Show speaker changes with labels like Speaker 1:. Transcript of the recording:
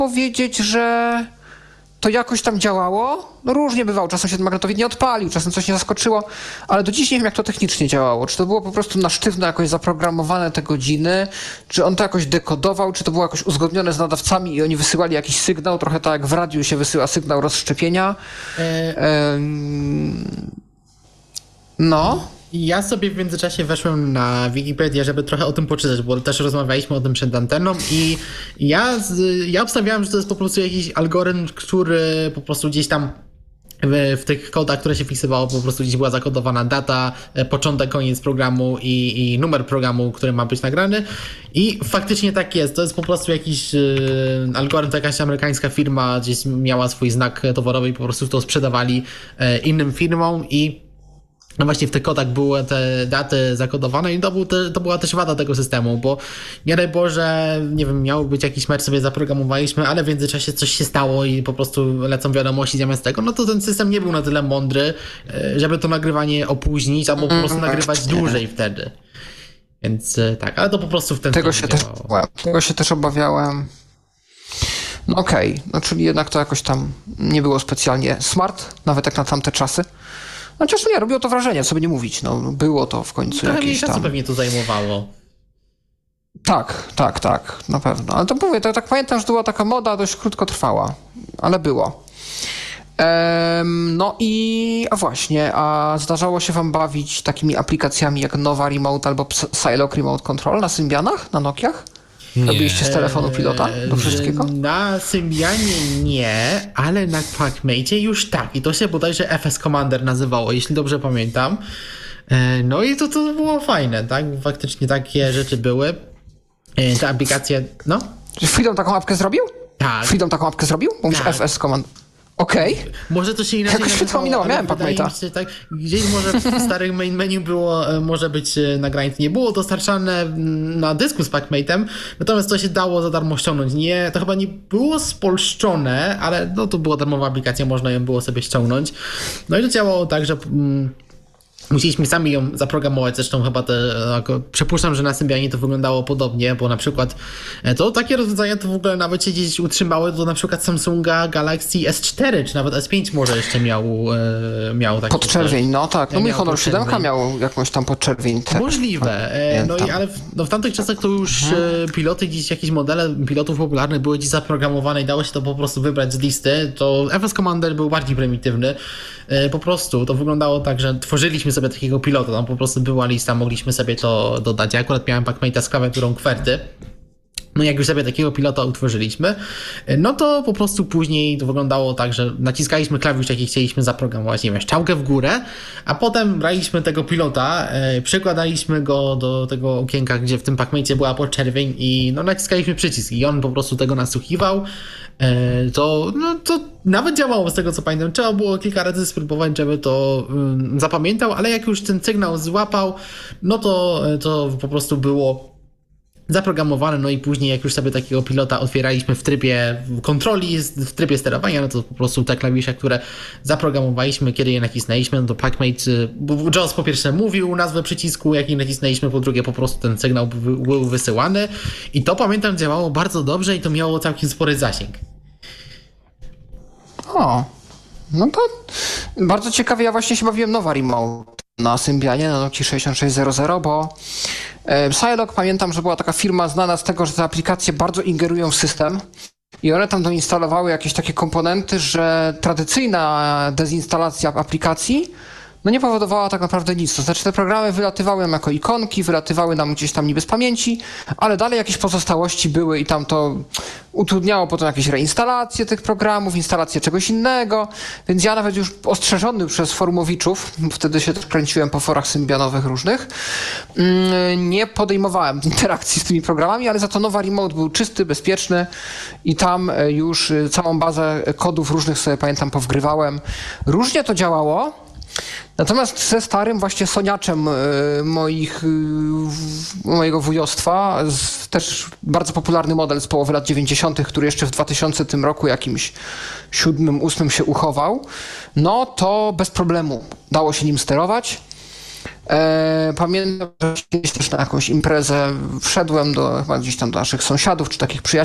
Speaker 1: powiedzieć, że to jakoś tam działało. No różnie bywało. Czasem się ten magnetowid nie odpalił, czasem coś nie zaskoczyło, ale do dziś nie wiem, jak to technicznie działało. Czy to było po prostu na sztywno jakoś zaprogramowane te godziny, czy on to jakoś dekodował, czy to było jakoś uzgodnione z nadawcami i oni wysyłali jakiś sygnał, trochę tak jak w radiu się wysyła sygnał rozszczepienia. No.
Speaker 2: Ja sobie w międzyczasie weszłem na Wikipedię, żeby trochę o tym poczytać, bo też rozmawialiśmy o tym przed anteną i ja obstawiałem, że to jest po prostu jakiś algorytm, który po prostu gdzieś tam w tych kodach, które się wpisywało, po prostu gdzieś była zakodowana data, początek, koniec programu i numer programu, który ma być nagrany. I faktycznie tak jest. To jest po prostu jakiś algorytm, to jakaś amerykańska firma gdzieś miała swój znak towarowy i po prostu to sprzedawali innym firmom i no właśnie w tych kodach były te daty zakodowane i to była też wada tego systemu, bo nie daj Boże, nie wiem, miał być jakiś mecz, sobie zaprogramowaliśmy, ale w międzyczasie coś się stało i po prostu lecą wiadomości zamiast tego, no to ten system nie był na tyle mądry, żeby to nagrywanie opóźnić albo po prostu nagrywać dłużej wtedy. Więc tak, ale to po prostu w ten sposób działało.
Speaker 1: Tego się też obawiałem. No okej, no czyli jednak to jakoś tam nie było specjalnie smart, nawet jak na tamte czasy. Chociaż nie, robiło to wrażenie, co by nie mówić. No, było to w końcu
Speaker 2: trochę
Speaker 1: jakieś
Speaker 2: czasu
Speaker 1: tam...
Speaker 2: pewnie to zajmowało.
Speaker 1: Tak, na pewno. Ale to mówię, to tak pamiętam, że to była taka moda, dość krótko trwała, ale było. No i, a zdarzało się wam bawić takimi aplikacjami jak Nova Remote albo Psylocke Remote Control na Symbianach, na Nokiach? Robiliście z telefonu pilota do wszystkiego?
Speaker 2: Na Symbianie nie, ale na PackMate już tak. I to się bodajże FS Commander nazywało, jeśli dobrze pamiętam. No i to było fajne, tak? Faktycznie takie rzeczy były. Te aplikacje, no.
Speaker 1: Czy Freedom taką apkę zrobił?
Speaker 2: Tak.
Speaker 1: Freedom taką apkę zrobił? Mówisz
Speaker 2: tak.
Speaker 1: FS Commander. Okej.
Speaker 2: Może to się inaczej
Speaker 1: jakoś się to minęło, miałem PackMate'a.
Speaker 2: Tak, gdzieś może w starym main menu było, może być nagranie, nie było dostarczane na dysku z PackMate'em, natomiast to się dało za darmo ściągnąć. Nie, to chyba nie było spolszczone, ale no to była darmowa aplikacja, można ją było sobie ściągnąć. No i to działało tak, że musieliśmy sami ją zaprogramować, zresztą chyba przypuszczam, że na Symbianie to wyglądało podobnie, bo na przykład to takie rozwiązania to w ogóle nawet się gdzieś utrzymały do na przykład Samsunga Galaxy S4, czy nawet S5 może jeszcze miał taki
Speaker 1: podczerwień, no tak. No mój Honor 7
Speaker 2: podczerwień.
Speaker 1: miał jakąś tam podczerwień.
Speaker 2: Możliwe. Ale w tamtych czasach to już piloty, gdzieś jakieś modele pilotów popularnych były gdzieś zaprogramowane i dało się to po prostu wybrać z listy. To FS Commander był bardziej prymitywny. Po prostu to wyglądało tak, że tworzyliśmy sobie takiego pilota, tam po prostu była lista, mogliśmy sobie to dodać. Ja akurat miałem PackMate'a z klawiaturą QWERTY. No jak już sobie takiego pilota utworzyliśmy, no to po prostu później to wyglądało tak, że naciskaliśmy klawisz, jaki chcieliśmy zaprogramować, nie wiem, strzałkę w górę, a potem braliśmy tego pilota, przykładaliśmy go do tego okienka, gdzie w tym PackMate'cie była podczerwień i no naciskaliśmy przycisk i on po prostu tego nasłuchiwał. To nawet działało z tego co pamiętam. Trzeba było kilka razy spróbować, żeby to zapamiętał, ale jak już ten sygnał złapał, no to po prostu było zaprogramowane, no i później jak już sobie takiego pilota otwieraliśmy w trybie kontroli, w trybie sterowania, no to po prostu te klawisze, które zaprogramowaliśmy, kiedy je nacisnęliśmy, no to PackMate, JAWS po pierwsze mówił nazwę przycisku, jak je nacisnęliśmy, po drugie po prostu ten sygnał był wysyłany i to pamiętam działało bardzo dobrze i to miało całkiem spory zasięg.
Speaker 1: O, no to bardzo ciekawie, ja właśnie się bawiłem Nova Remote na Symbianie, na Nokii 6600, bo Psylocke, pamiętam, że była taka firma znana z tego, że te aplikacje bardzo ingerują w system i one tam doinstalowały jakieś takie komponenty, że tradycyjna dezinstalacja aplikacji no nie powodowała tak naprawdę nic. To znaczy te programy wylatywały nam jako ikonki, wylatywały nam gdzieś tam niby z pamięci, ale dalej jakieś pozostałości były i tam to utrudniało potem jakieś reinstalacje tych programów, instalację czegoś innego, więc ja nawet już ostrzeżony przez forumowiczów, wtedy się też kręciłem po forach symbianowych różnych, nie podejmowałem interakcji z tymi programami, ale za to Nova Remote był czysty, bezpieczny i tam już całą bazę kodów różnych sobie pamiętam powgrywałem. Różnie to działało. Natomiast ze starym właśnie soniaczem mojego wujostwa, też bardzo popularny model z połowy lat 90., który jeszcze w 2000 roku jakimś 7, 8 się uchował, no to bez problemu dało się nim sterować. Pamiętam, że kiedyś też na jakąś imprezę wszedłem chyba gdzieś tam do naszych sąsiadów czy takich przyjaciół,